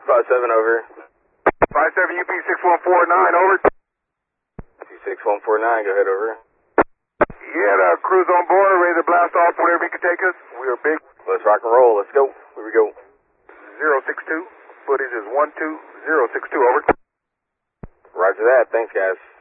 5-7, over. 5-7 UP 6149, over. 6149, go ahead, over. Yeah, the crew's on board, ready to blast off wherever you can take us. We are big. Let's rock and roll, let's go. Here we go. 062, footage is 12062, over. Roger that, thanks guys.